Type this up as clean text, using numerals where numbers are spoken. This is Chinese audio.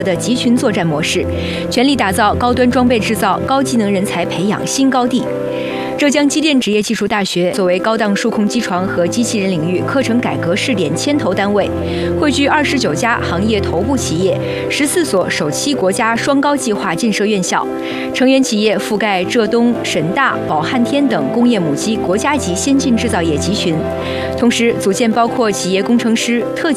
的集群作战模式，全力打造高端装备制造、高技能人才培养新高地。浙江机电职业技术大学作为高档数控机床和机器人领域课程改革试点牵头单位，汇聚29家行业头部企业、14所首期国家双高计划建设院校，成员企业覆盖浙东、沈大、宝汉天等工业母机国家级先进制造业集群，同时组建包括企业工程师、特